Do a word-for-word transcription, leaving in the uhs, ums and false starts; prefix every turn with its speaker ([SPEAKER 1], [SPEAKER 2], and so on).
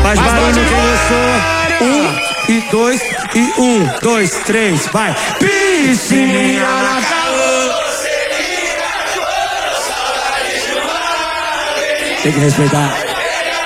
[SPEAKER 1] Faz barulho quem gostou. Um e dois e um, dois, três, vai. Piscininha na calor. Tem que respeitar.